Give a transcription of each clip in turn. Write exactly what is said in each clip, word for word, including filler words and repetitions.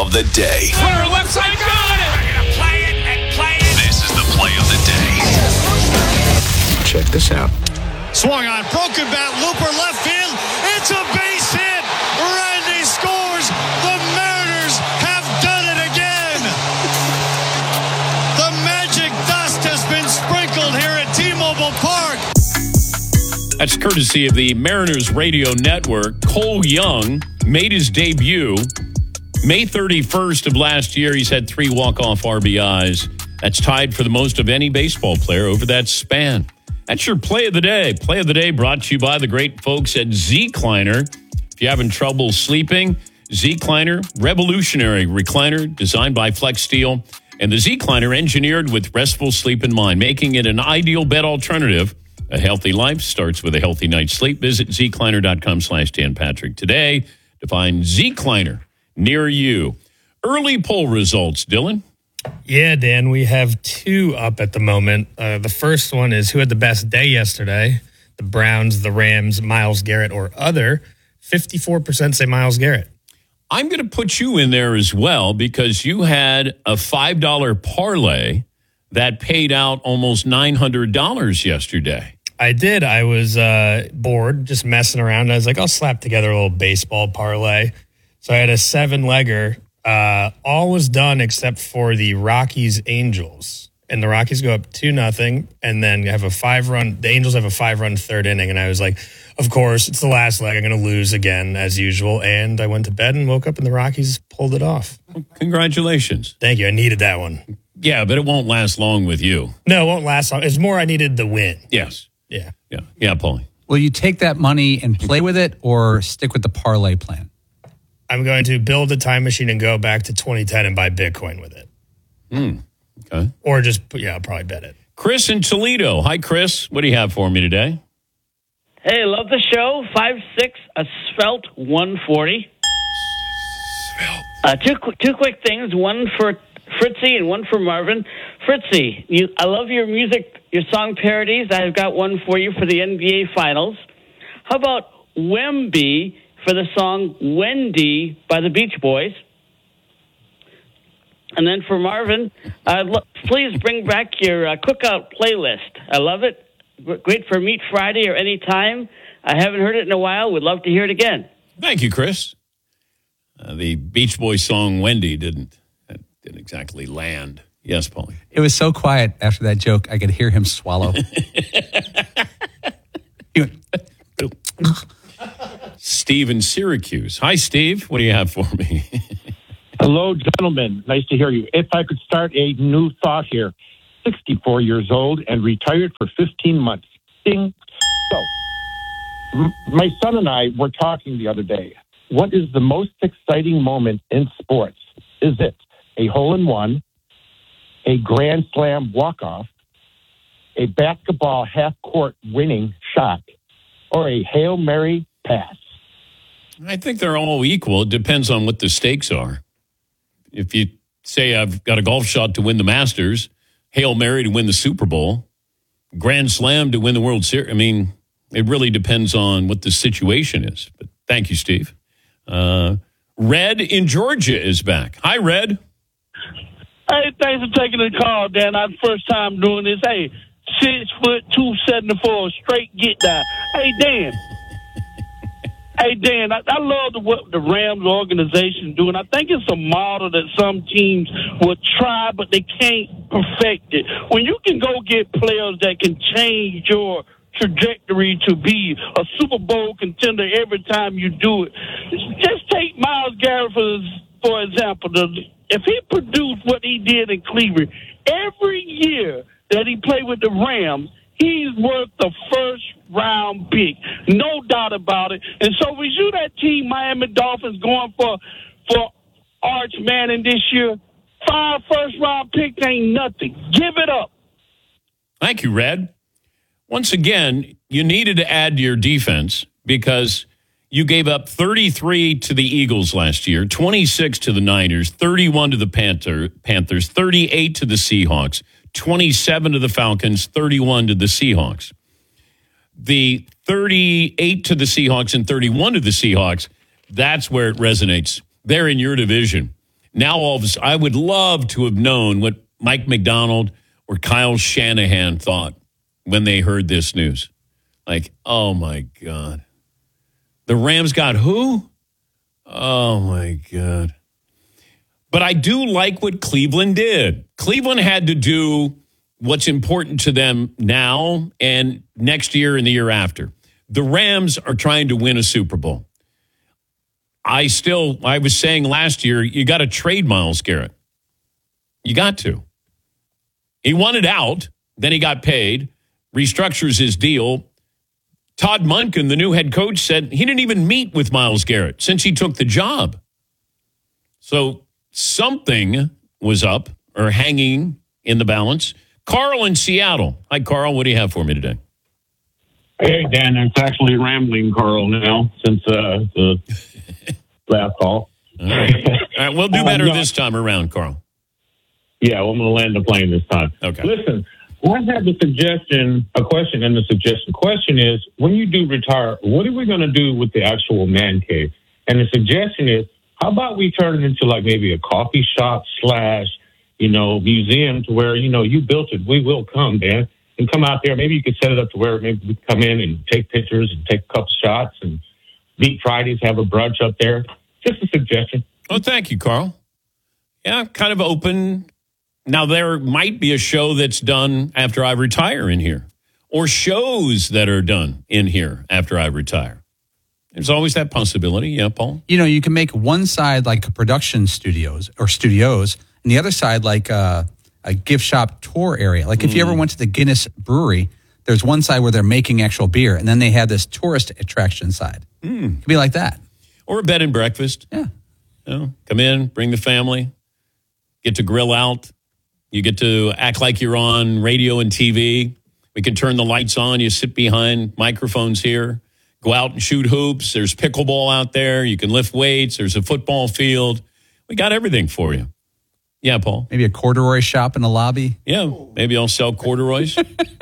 of the day. Runner left side, got it! We're going to play it and play it. This is the play of the day. Check this out. Swung on, broken bat, looper left field. It's a base hit. Randy scores. The Mariners have done it again. The magic dust has been sprinkled here at T-Mobile Park. That's courtesy of the Mariners Radio Network. Cole Young made his debut May thirty-first of last year. He's had three walk-off R B Is. That's tied for the most of any baseball player over that span. That's your play of the day. Play of the day brought to you by the great folks at Z-Cliner. If you're having trouble sleeping, Z-Cliner, revolutionary recliner designed by Flex Steel. And the Z-Cliner engineered with restful sleep in mind, making it an ideal bed alternative. A healthy life starts with a healthy night's sleep. Visit zcliner.com slash Dan Patrick today to find Z-Cliner near you. Early poll results, Dylan. Yeah, Dan, we have two up at the moment. Uh, the first one is who had the best day yesterday? The Browns, the Rams, Myles Garrett, or other. fifty-four percent say Myles Garrett. I'm going to put you in there as well because you had a five dollar parlay that paid out almost nine hundred dollars yesterday. I did. I was uh, bored, just messing around. I was like, I'll slap together a little baseball parlay. So I had a seven-legger. Uh, all was done except for the Rockies Angels, and the Rockies go up two nothing, and then have a five run. The Angels have a five run third inning, and I was like, of course, it's the last leg. I'm going to lose again as usual, and I went to bed and woke up, and the Rockies pulled it off. Congratulations! Thank you. I needed that one. Yeah, but it won't last long with you. No, it won't last long. It's more I needed the win. Yes. Yeah. Yeah. Yeah, Paulie. Will you take that money and play with it, or stick with the parlay plan? I'm going to build a time machine and go back to twenty ten and buy Bitcoin with it. Hmm. Okay. Or just, yeah, I'll probably bet it. Chris in Toledo. Hi, Chris. What do you have for me today? Hey, love the show. five six, a svelte one forty. Svelte. Uh, two, two quick things. One for Fritzy and one for Marvin. Fritzy, you, I love your music, your song parodies. I've got one for you for the N B A Finals. How about Wemby for the song Wendy by the Beach Boys? And then for Marvin, uh, lo- please bring back your uh, cookout playlist. I love it. Great for Meat Friday or any time. I haven't heard it in a while. Would love to hear it again. Thank you, Chris. Uh, the Beach Boys song Wendy didn't, that didn't exactly land. Yes, Paulie. It was so quiet after that joke, I could hear him swallow. He went, Steve in Syracuse. Hi, Steve. What do you have for me? Hello, gentlemen. Nice to hear you. If I could start a new thought here. sixty-four years old and retired for fifteen months. Ding. So, m- my son and I were talking the other day. What is the most exciting moment in sports? Is it a hole-in-one, a grand slam walk-off, a basketball half-court winning shot, or a Hail Mary pass? I think they're all equal. It depends on what the stakes are. If you say I've got a golf shot to win the Masters, Hail Mary to win the Super Bowl, Grand Slam to win the World Series, I mean, it really depends on what the situation is. But thank you, Steve. Uh, Red in Georgia is back. Hi, Red. Hey, thanks for taking the call, Dan. Our first time doing this. Hey, six foot two seventy four, straight get down. Hey, Dan. Hey, Dan, I, I love the, what the Rams organization doing. I think it's a model that some teams will try, but they can't perfect it. When you can go get players that can change your trajectory to be a Super Bowl contender every time you do it. Just take Myles Garrett, for, for example. The, if he produced what he did in Cleveland, every year that he played with the Rams, he's worth the first round pick. No doubt about it. And so we see that team, Miami Dolphins, going for for Arch Manning this year. Five first round picks ain't nothing. Give it up. Thank you, Red. Once again, you needed to add to your defense because you gave up thirty-three to the Eagles last year, twenty-six to the Niners, thirty-one to the Panther, Panthers, thirty-eight to the Seahawks, twenty-seven to the Falcons, thirty-one to the Seahawks. The thirty-eight to the Seahawks and thirty-one to the Seahawks, that's where it resonates. They're in your division. Now, all of a sudden, I would love to have known what Mike McDonald or Kyle Shanahan thought when they heard this news. Like, oh, my God. The Rams got who? Oh, my God. But I do like what Cleveland did. Cleveland had to do what's important to them now and next year and the year after. The Rams are trying to win a Super Bowl. I still, I was saying last year, you got to trade Myles Garrett. You got to. He wanted out, then he got paid, restructures his deal. Todd Monken, the new head coach, said he didn't even meet with Myles Garrett since he took the job. So something was up or hanging in the balance. Carl in Seattle. Hi, Carl. What do you have for me today? Hey, Dan. It's actually Rambling Carl now since uh, the last call. All right. All right. We'll do better uh, no. this time around, Carl. Yeah, well, I'm going to land the plane this time. Okay. Listen, I have a suggestion, a question, and the suggestion. Question is, when you do retire, what are we going to do with the actual man cave? And the suggestion is, how about we turn it into like maybe a coffee shop slash, you know, museum to where, you know, you built it. We will come, Dan, and come out there. Maybe you could set it up to where maybe we come in and take pictures and take a couple shots and meet Fridays, have a brunch up there. Just a suggestion. Oh, thank you, Carl. Yeah, kind of open. Now, there might be a show that's done after I retire in here, or shows that are done in here after I retire. There's always that possibility. Yeah, Paul? You know, you can make one side like a production studios or studios, and the other side like a, a gift shop tour area. Like if mm. you ever went to the Guinness Brewery, there's one side where they're making actual beer, and then they have this tourist attraction side. Mm. It could be like that. Or a bed and breakfast. Yeah. You know, come in, bring the family, get to grill out. You get to act like you're on radio and T V. We can turn the lights on. You sit behind microphones here. Go out and shoot hoops. There's pickleball out there. You can lift weights. There's a football field. We got everything for you. Yeah, Paul? Maybe a corduroy shop in the lobby. Yeah, maybe I'll sell corduroys.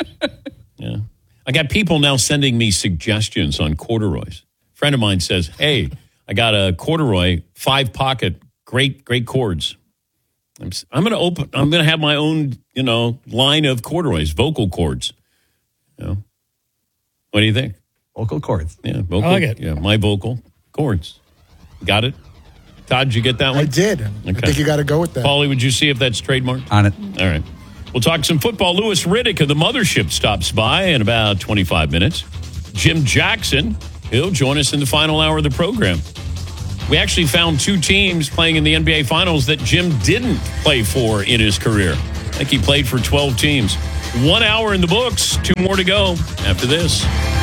Yeah. I got people now sending me suggestions on corduroys. A friend of mine says, hey, I got a corduroy, five pocket, great, great cords. I'm, I'm going to open, I'm going to have my own, you know, line of corduroys, vocal cords. You know, what do you think? Vocal cords. Yeah, vocal. I like it. Yeah, my vocal cords. Got it? Todd, did you get that one? I did. Okay. I think you got to go with that. Paulie, would you see if that's trademarked? On it. All right. We'll talk some football. Lewis Riddick of the Mothership stops by in about twenty-five minutes. Jim Jackson, he'll join us in the final hour of the program. We actually found two teams playing in the N B A Finals that Jim didn't play for in his career. I think he played for twelve teams. One hour in the books, two more to go after this.